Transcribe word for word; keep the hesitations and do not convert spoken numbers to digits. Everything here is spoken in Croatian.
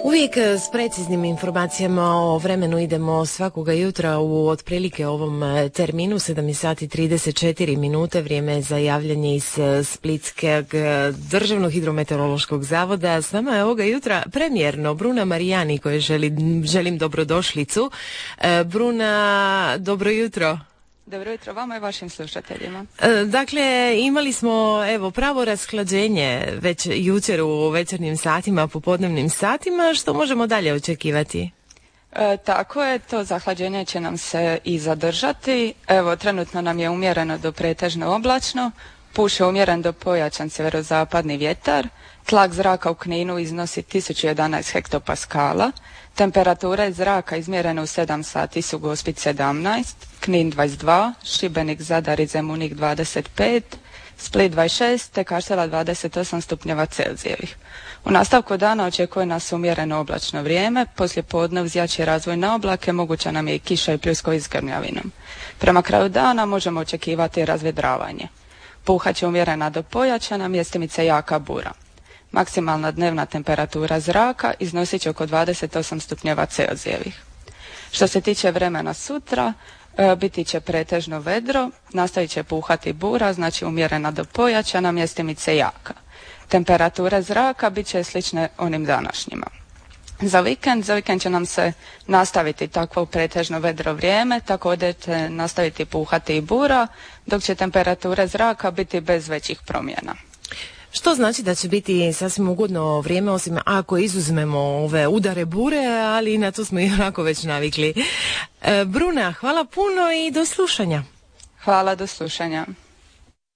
Uvijek s preciznim informacijama o vremenu idemo svakoga jutra u otprilike ovom terminu, sedam sati i trideset četiri minute, vrijeme za javljanje iz Splitskog državnog hidrometeorološkog zavoda. S nama je ovoga jutra premijerno Bruna Marijani, koje želim, želim dobrodošlicu. Bruna, dobro jutro. Dobro jutro vama i vašim slušateljima. Dakle, imali smo evo pravo rashlađenje već jučer u večernjim satima, popodnevnim satima. Što možemo dalje očekivati? E, tako je, to zahlađenje će nam se i zadržati. Evo, trenutno nam je umjereno do pretežno oblačno, puše umjeren do pojačan sjeverozapadni vjetar, tlak zraka u Kninu iznosi tisuću jedanaest hektopaskala, temperature zraka izmjerene u sedam sati su Gospić sedamnaest, Knin dvadeset dva, Šibenik, Zadar i Zemunik dvadeset pet, Split dvadeset šest te Kaštela dvadeset osam stupnjeva Celzijevih. U nastavku dana očekuje nas umjereno oblačno vrijeme, poslije podne uz jači razvoj na oblake moguća nam je i kiša i pljuskovi s grmljavinom. Prema kraju dana možemo očekivati razvedravanje. Puhat će umjerena do pojačana, mjestimice jaka bura. Maksimalna dnevna temperatura zraka iznosit će oko dvadeset osam stupnjeva Celzijevih. Što se tiče vremena sutra, e, biti će pretežno vedro, nastavit će puhati bura, znači umjerena do pojačana, mjestimice jaka. Temperature zraka bit će slične onim današnjima. Za vikend, za vikend će nam se nastaviti takvo pretežno vedro vrijeme, također će nastaviti puhati i bura, dok će temperature zraka biti bez većih promjena. Što znači da će biti sasvim ugodno vrijeme, osim ako izuzmemo ove udare bure, ali na to smo i onako već navikli. Bruna, hvala puno i do slušanja. Hvala, do slušanja.